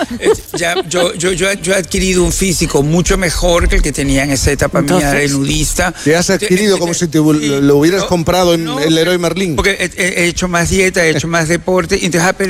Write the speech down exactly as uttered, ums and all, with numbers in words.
ya, yo, yo, yo, yo he adquirido un físico mucho mejor que el que tenía en esa etapa Entonces, mía de nudista. Te has adquirido como si te lo hubieras no, comprado en no, el Leroy Merlin. Porque he, he hecho más dieta, he hecho más deporte, y entonces